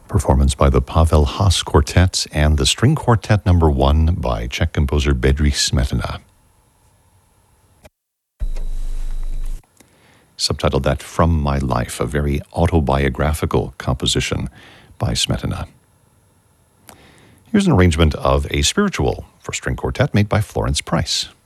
Performance by the Pavel Haas Quartet and the String Quartet No. 1 by Czech composer Bedřich Smetana. Subtitled that From My Life, a very autobiographical composition by Smetana. Here's an arrangement of a spiritual for string quartet made by Florence Price.